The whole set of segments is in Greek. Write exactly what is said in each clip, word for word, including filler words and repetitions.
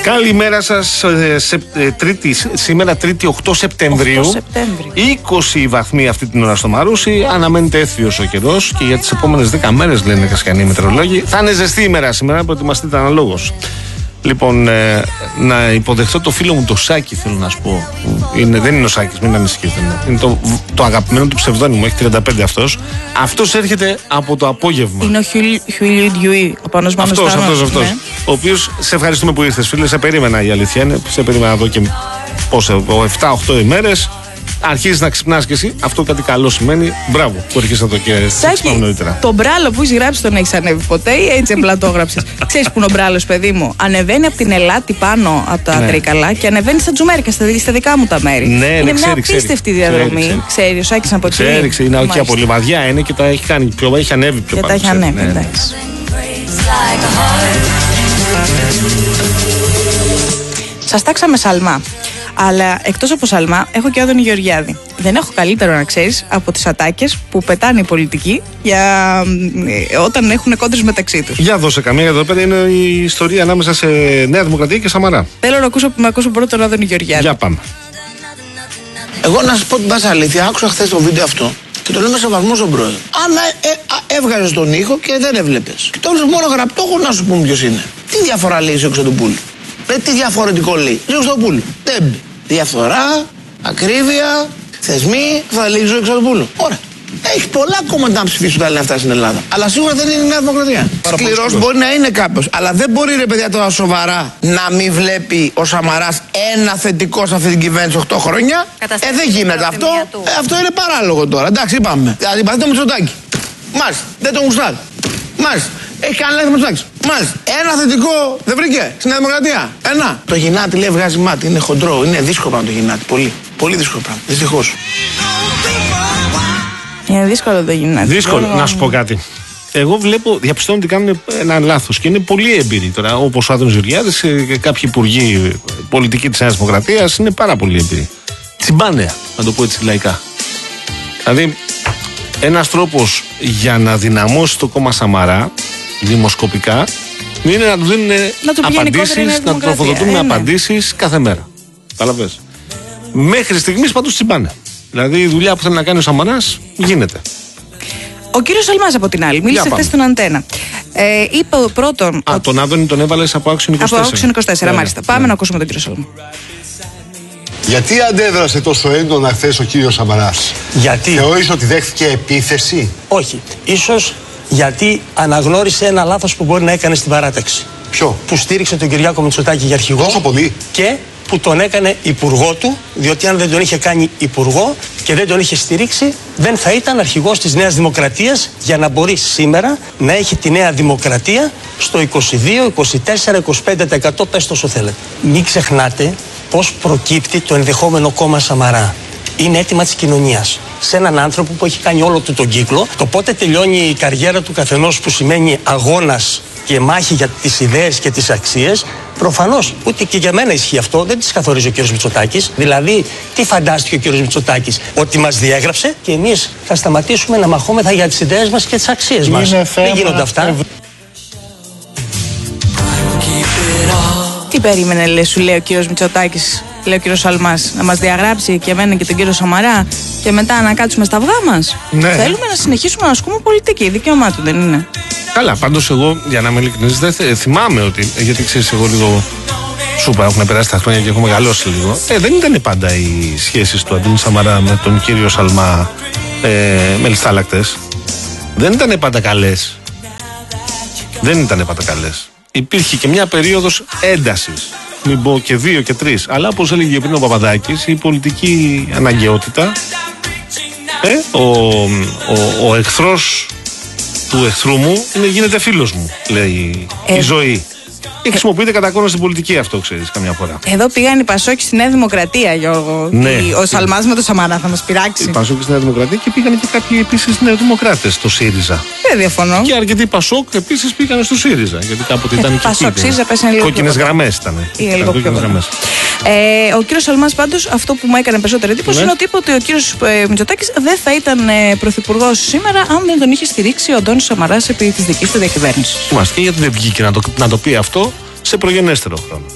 Καλημέρα σας. Σε, ε, τρίτη, σήμερα Τρίτη οκτώ Σεπτεμβρίου. οκτώ Σεπτέμβρη. είκοσι βαθμοί αυτή την ώρα στο Μαρούσι. Αναμένεται έθριος ο καιρός και για τις επόμενες δέκα μέρες, λένε οι κασκιανοί μετεωρολόγοι, θα είναι ζεστή ημέρα σήμερα. Προετοιμαστείτε αναλόγως. Λοιπόν, ε, να υποδεχτώ το φίλο μου το Σάκη, θέλω να σου πω. Είναι, δεν είναι ο Σάκης, μην ανησυχείτε. Είναι το, το αγαπημένο του ψευδόνυμο, έχει τριάντα πέντε αυτός. Αυτός έρχεται από το απόγευμα. Είναι ο Χιουλίου Ντιουί, ο Πάνος Μάνος Αυτός, Τάνος, αυτός, αυτός. ναι. Ο οποίος, σε ευχαριστούμε που ήρθες, φίλε. Σε περίμενα, η αλήθεια είναι. Σε περίμενα εδώ και πόσο, επτά οκτώ ημέρες. Αρχίζεις να ξυπνάς κι εσύ. Αυτό κάτι καλό σημαίνει. Μπράβο που έρχεσαι εδώ και Σάκη, νωρίτερα. τον μπράλο που έχεις γράψει τον έχεις ανέβει ποτέ ή έτσι απλά το έγραψες? Ξέρεις που είναι ο μπράλος, παιδί μου? Ανεβαίνει από την Ελάτη πάνω από τα Ναι. Τρίκαλα και ανεβαίνει στα Τζουμέρικα, στα, στα δικά μου τα μέρη. Ναι, ναι, είναι ξέρει, μια ξέρει. απίστευτη διαδρομή. Ξέρει, ξέρει. Ξέρει ο Σάκης από εκεί. Ξέρει, ξέρει. Είναι και από λιβαδιά είναι και τα έχει κάνει πιο, έχει ανέβει πιο Και πάνω. τα έχει ξέρει. ανέβει, Ναι, ναι. εντάξει. Σας τάξαμε Σαλμά. Αλλά εκτός από Σαλμά, έχω και Άδωνη Γεωργιάδη. Δεν έχω καλύτερο, να ξέρεις, από τις ατάκες που πετάνε οι πολιτικοί για, ε, όταν έχουν κόντρες μεταξύ τους. Για δώσε καμία, εδώ πέρα είναι η ιστορία ανάμεσα σε Νέα Δημοκρατία και Σαμαρά. Θέλω να ακούσω, να ακούσω πρώτα τον Άδωνη Γεωργιάδη. Για πάμε. Εγώ να σας πω την πάσα αλήθεια, άκουσα χθες το βίντεο αυτό και το λέω με σεβασμό στον πρόεδρο. Άμα ε, ε, έβγαζες τον ήχο και δεν έβλεπες και το έλεγες μόνο γραπτό, εγώ να σου πούμε ποιος είναι. Τι διαφορά λέει στο Εξωτοπούλου? Ε, τι διαφορετικό λέει στο Εξωτοπούλου? Τέμπ. Διαφθορά, ακρίβεια, θεσμοί, θα λέει στο Εξωτοπούλου. Ωραία. Έχει πολλά κόμματα να ψηφίσουν τα λένε αυτά στην Ελλάδα. Αλλά σίγουρα δεν είναι η Νέα Δημοκρατία. Σκληρός μπορεί να είναι κάποιος. Αλλά δεν μπορεί, ρε παιδιά, τώρα σοβαρά να μην βλέπει ο Σαμαράς ένα θετικό σε αυτή την κυβέρνηση οκτώ χρόνια. Ε, δεν γίνεται αυτό. Ε, αυτό είναι παράλογο τώρα. Εντάξει, είπαμε. Αντιπαθείτε το Μητσοτάκη. Μάλιστα. Δεν τον γουστάρει. Μάλιστα. Έχει κάνει λάθη Μητσοτάκης. Μάλιστα. Ένα θετικό δεν βρήκε στην Νέα Δημοκρατία. Ένα. Το γυνάτι λέει βγάζει μάτι. Είναι χοντρό. Είναι δύσκολο πράγμα το γυνάτι. Πολύ. Πολύ δύσκολο πράγμα. Δυστυχώς. Είναι δύσκολο το γυναίκα. Δύσκολο, να σου πω κάτι. Εγώ βλέπω, διαπιστώνω ότι κάνουν ένα λάθος και είναι πολύ έμπειροι τώρα. Όπως ο Άδωνης Γεωργιάδης και κάποιοι υπουργοί πολιτικοί της Νέας Δημοκρατίας είναι πάρα πολύ έμπειροι. Τσιμπάνε, να το πω έτσι λαϊκά. Δηλαδή, ένας τρόπος για να δυναμώσει το κόμμα Σαμαρά δημοσκοπικά είναι να του δίνουν απαντήσεις, να του τροφοδοτούν με απαντήσεις κάθε μέρα. Καταλαβες. Μέχρι στιγμής πάντως τσιμπάνε. Δηλαδή η δουλειά που θέλει να κάνει ο Σαμαράς γίνεται. Ο κύριος Σαλμάς από την άλλη μίλησε χθες στον Αντένα. Ε, είπε πρώτον. Α, ότι... τον Άδωνη τον έβαλες από Action είκοσι τέσσερα. Από Action είκοσι τέσσερα, μάλιστα. Πάμε να ακούσουμε τον κύριο Σαλμά. Γιατί αντέδρασε τόσο έντονα χθες ο κύριος Σαμαράς? Γιατί? Θεωρείς ότι δέχθηκε επίθεση? Όχι. Ίσως γιατί αναγνώρισε ένα λάθος που μπορεί να έκανε στην παράταξη. Ποιο? Που στήριξε τον Κυριάκο Μητσοτάκη για αρχηγό. Τόσο πολύ? Και που τον έκανε υπουργό του, διότι αν δεν τον είχε κάνει υπουργό και δεν τον είχε στηρίξει, δεν θα ήταν αρχηγός της Νέας Δημοκρατίας για να μπορεί σήμερα να έχει τη Νέα Δημοκρατία στο είκοσι δύο, είκοσι τέσσερα, είκοσι πέντε τοις εκατό, πες όσο θέλετε. Μην ξεχνάτε πώς προκύπτει το ενδεχόμενο κόμμα Σαμαρά. Είναι αίτημα της κοινωνίας. Σε έναν άνθρωπο που έχει κάνει όλο του τον κύκλο, το πότε τελειώνει η καριέρα του καθενός, που σημαίνει αγώνας και μάχη για τις ιδέες και τις αξίες, προφανώς ούτε και για μένα ισχύει αυτό, δεν τις καθορίζει ο κύριος Μητσοτάκης. Δηλαδή, τι φαντάστηκε ο κύριος Μητσοτάκης? Ότι μας διέγραψε και εμείς θα σταματήσουμε να μαχόμεθα για τις ιδέες μας και τις αξίες μας. Δεν γίνονται αυτά. Τι περίμενε, λέει, σου λέει ο κύριος Μητσοτάκης, λέει ο κύριος Σαλμάς, να μας διαγράψει και εμένα και τον κύριο Σαμαρά και μετά να κάτσουμε στα αυγά μας? Ναι. Θέλουμε να συνεχίσουμε να ασκούμε πολιτική. Δικαίωμά του, δεν είναι? Καλά, πάντως εγώ, για να είμαι ειλικρινής, δεν θε, θυμάμαι ότι. Γιατί ξέρεις, εγώ λίγο. Σου είπα, έχουν περάσει τα χρόνια και έχω μεγαλώσει λίγο. Ε, δεν ήταν πάντα οι σχέσεις του Αντώνη Σαμαρά με τον κύριο Σαλμά ε, μελιστάλακτες. Δεν ήταν πάντα καλές. Δεν ήταν πάντα καλές. Υπήρχε και μια περίοδος έντασης. Μην πω και δύο και τρεις. Αλλά όπως έλεγε πριν ο Παπαδάκης, η πολιτική αναγκαιότητα. Ε, ο, ο, ο εχθρός του εχθρού μου είναι, γίνεται φίλος μου, λέει ε, η ζωή. Και χρησιμοποιείται κατά κόρον στην πολιτική αυτό, ξέρεις, καμιά φορά. Εδώ πήγαν οι Πασόκοι στη Νέα Δημοκρατία, Γιώργο. Ναι. Ο Σαλμάς με το Σαμαρά θα μας πειράξει. Οι Πασόκοι στη Νέα Δημοκρατία και πήγαν και κάποιοι επίσης νεοδημοκράτες στο ΣΥΡΙΖΑ. Δεν διαφωνώ. Και αρκετοί Πασόκ επίσης πήγαν στο ΣΥΡΙΖΑ. Γιατί κάποτε ήταν ε, και Πασόκ, ΣΥΡΙΖΑ πέσανε λίγο. Κόκκινες γραμμές ήταν. Ε, ο κύριος Σαλμάς πάντως, αυτό που μου έκανε περισσότερη εντύπωση, ναι, είναι ότι είπε ότι ο κύριος ε, Μητσοτάκης δεν θα ήταν ε, πρωθυπουργός σήμερα αν δεν τον είχε στηρίξει ο Αντώνης Σαμαράς επί της δικής του διακυβέρνησης. Μάλιστα, και γιατί δεν βγήκε να το, να το πει αυτό σε προγενέστερο χρόνο.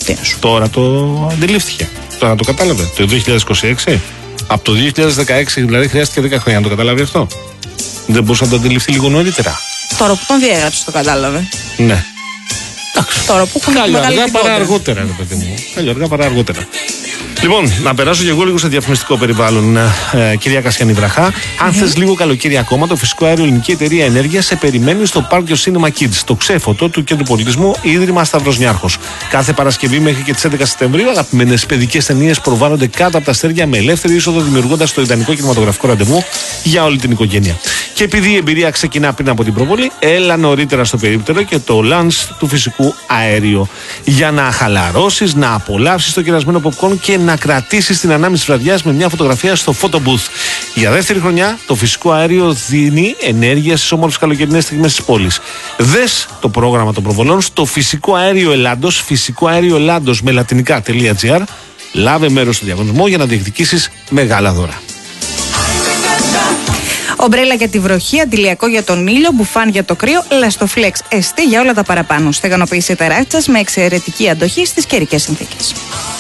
Τι να σου. Τώρα το αντιλήφθηκε. Τώρα το κατάλαβε. Το δύο χιλιάδες είκοσι έξι. Από το δύο χιλιάδες δεκαέξι δηλαδή χρειάστηκε δέκα χρόνια να το καταλάβει αυτό. Δεν μπορούσε να το αντιληφθεί λίγο νωρίτερα. Τώρα που τον διέγραψε το κατάλαβε. Ναι. Τώρα που έχουν Καλό μεγάλη αργά παρά κόντρα. αργότερα, ρε παιδί μου. Καλό αργά παρά αργότερα. Λοιπόν, να περάσω και εγώ λίγο σε διαφημιστικό περιβάλλον, ε, κυρία Κασιανή Βραχά. Αν mm-hmm. θες λίγο καλοκαίρι ακόμα, το Φυσικό Αέριο Ελληνική Εταιρεία Ενέργειας σε περιμένει στο Πάρκιο Cinema Kids, το ξέφωτο του Κέντρου Πολιτισμού, Ίδρυμα Σταύρος Νιάρχος. Κάθε Παρασκευή μέχρι και τις έντεκα Σεπτεμβρίου, αγαπημένες παιδικές ταινίες προβάλλονται κάτω από τα αστέρια με ελεύθερη είσοδο, δημιουργώντας το ιδανικό κινηματογραφικό ραντεβού για όλη την οικογένεια. Και επειδή η εμπειρία ξεκινά πριν από την προβολή, έλα νωρίτερα στο περίπτερο και το lunch του Φυσικού Αέριο. Για να χαλαρώσεις, να απολαύσεις το κερασμένο popcorn και να κρατήσεις την ανάμνηση βραδιάς με μια φωτογραφία στο photo booth. Για δεύτερη χρονιά, το Φυσικό Αέριο δίνει ενέργεια στις όμορφες καλοκαιρινές στιγμές της πόλης. Δες το πρόγραμμα των προβολών στο Φυσικό Αέριο Ελλάδος, φυσικό αέριο ελλάδος με λατινικά.gr. Λάβε μέρος στο διαγωνισμό για να διεκδικήσεις μεγάλα δώρα. Ομπρέλα για τη βροχή, αντιλιακό για τον ήλιο, μπουφάν για το κρύο, λαστοφλέξ εστί για όλα τα παραπάνω. Στεγανοποίηση τεράστιας με εξαιρετική αντοχή στις καιρικές συνθήκες.